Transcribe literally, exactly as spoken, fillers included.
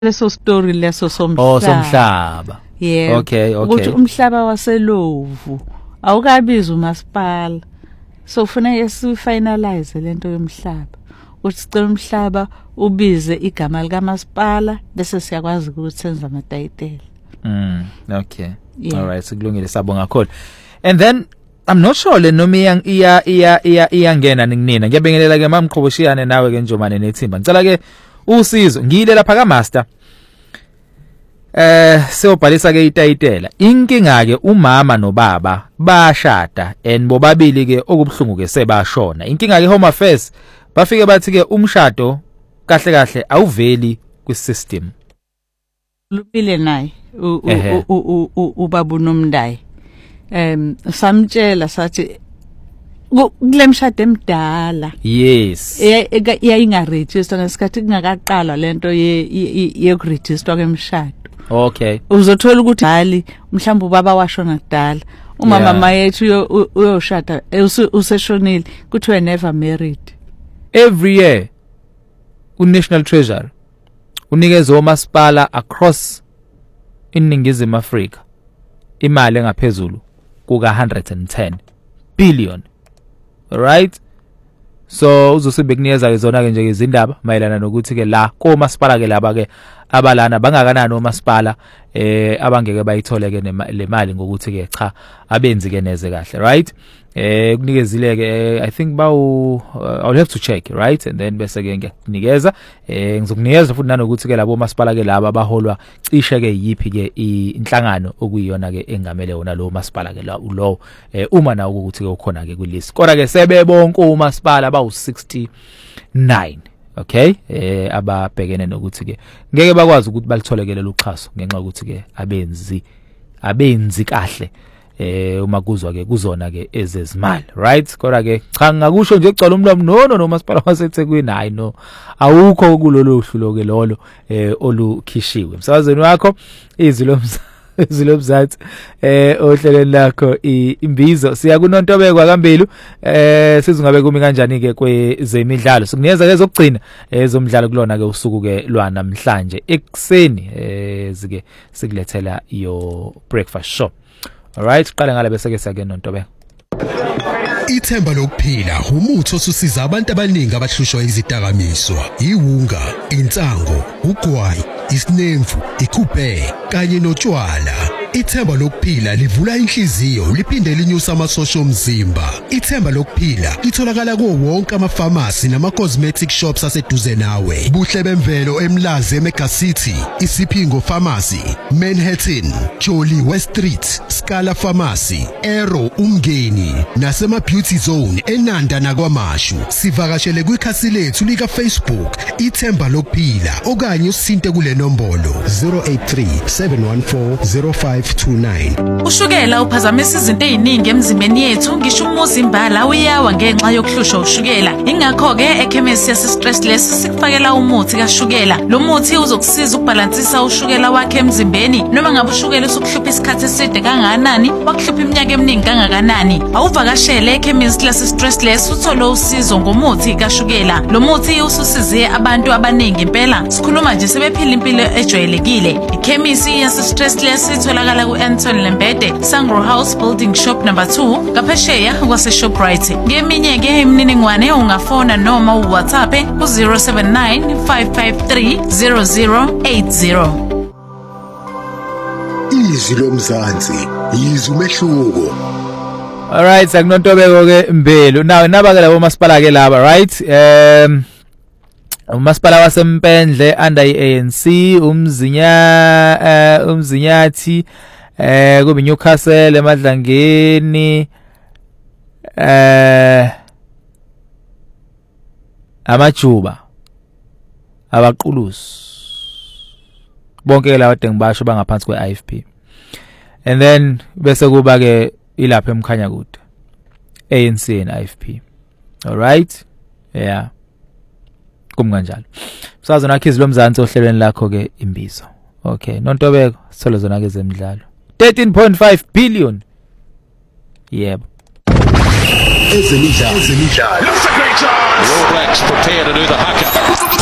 leso story leso somhlaba. Oh somhlaba. Yeah. Okay, okay. Ukuthi umhlaba waseLovu awukabiza umasipala. So kufanele sifinalize lento yomhlaba. Ukuthi sicela umhlaba ubize igama lika masipala bese siyakwazi ukuthi senze amatayitela. Mm, okay. Yeah. All right, sikulungile sabonga kakhulu. And then I'm not sure le noma iya iya iya iya iyangena ninina. Ngiyabingelela ke mamqhoboshiyane nawe ke Njomane nethimba. Ngicela ke usizo ngiyile lapha ka master. Eh siyobhalisa ke itayitela. Inkinga ke umama nobaba bashada and bobabili ke okubhlungu ke sebashona. Inkinga ke Home Affairs bafike bathi ke umshado kahle kahle awuveli kwisystem. Lupile naye ubaba uNomndayi. Em samtshela sathi kule mshado emdala. Yes. Iyayinga register ngesikhathi kungakaqala lento ye ye register kwemshado. Okay. Uzothola ukuthi hali mhlawumbe ubaba washona kudala. Umama Yeah. mayethu uyoshada useshonile kuthiwe never married. Every year uNational Treasury unikeza omasipala across iningizimu Africa imali engaphezulu kuka one hundred ten billion. Right? So uzosibe kunikeza izona ke nje izindaba mayelana nokuthi ke la komasipala ke laba ke abalana bangakanani omasipala eh abangeke bayithole ke le mali ngokuthi ke cha abenzi ke neze kahle, right? Eh kunikezile ke I think bawu uh, I'll have to check, right? And then bese ke ngiyakunikeza eh ngizokunikeza futhi nanokuthi ke labo masipala ke laba baholwa cishe ke yipi ke inhlangano okuyiyona ke engamele wona lo masipala ke lo eh uma nawo ukuthi ke ukhona ke kulist. Kodwa ke sebe bonke umasipala bawu sixty-nine. Okay, eh ababhekene nokuthi ke ngeke bakwazi ukuthi balitholekele uxhaso ngenxa ukuthi ke abenzi abenzi kahle eh uma kuzwa ke kuzona ke ezezimali, right? Kodwa ke cha ngakusho nje ugcwala umlomo no no no masipala waseThekwini hayi no awukho kulolu hlulo ke lolo eh olukhishiwe emsakazweni wakho izilo izilobzathi eh ohlelweni lakho imbizo siya kuNontobekwa kaMbelu eh sizingabe kumi kanjani ke kwezemidlalo sikunikeza ke zokugcina ezomdlalo kulona ke usuku ke lwana namhlanje ekseni eh zike sikulethela your breakfast show. All right, qala ngale bese ke siyake Nontobekwa. Ithemba lokuphila umuthi osusiza abantu abaningi abahlushwa izidakamizwa, iwunga, insango, ugwayi, isinemfu, ikuphe kanye notshwala. Ithemba lokuphila livula inhliziyo liphinde linyusa amasosha omzimba. Ithemba lokuphila litholakala kuwo wonke ama-pharmacy nama-cosmetic shops aseduze nawe. Buhle bemvelo eMlazi eMega City, iSiphingo Pharmacy, Manhattan, Jolly West Street, Scala Pharmacy, Arrow Umngeni nasema Beauty Zone eNanda nakwaMashu. Sivakashele kwikhasi lethu lika Facebook Ithemba lokuphila okanye usinte kule nombolo zero eight three seven one four zero five two nine. Ushukela uphazamisa izinto eziningi emzimbeni yethu ngisho umuzimbala uyawa ngenxa yokuhlushwa ushukela. Ingakho ke ekhemisi yase Stressless sikufakela umuthi kaShukela. Lo muthi uzokusiza ukubalansisa ushukela wakhe emzimbeni noma ngabe ushukela usukuhlupha isikhathi eside kangakanani wakuhlupha iminyaka eminingi kangakanani. Awuvakashele ekhemisi lase Stressless uthole usizo ngomuthi kaShukela. Lo muthi ususize abantu abaningi impela. Sikhuluma nje sebephila impilo ejwayelekile. Ikhemisi yase Stressless itholakala ku Anton Lembede, Sangro House Building Shop number two, ngaphesheya kwase Shoprite. Ngeminye ke imininingwane ungafona noma uWhatsApp ku zero seven nine five five three zero zero eight zero. Izwi lomzansi, izwi umehluko. All right, sakuNontobeko ke Mbelu. Now naba ke labo masipala ke laba, right? Um umasipala wasempendle under i-A N C umzinya uh, umzinyathi eh kube Newcastle eMadlangeni eh amajuba abaqulusi bonke laba dengibasho bangaphansi kwe-I F P. And then bese kuba ke ilapha emkhanya kude A N C and I F P. All right? Yeah. Kumkanjalo. Sazo nakho izilomzansi ohlelweni lakho ke imbizo. Okay, Nontobeko sithole zona ke zemidlalo. thirteen point five billion. Yebo. Ezemidlalo, ezemidlalo. All Blacks prepare to do the haka.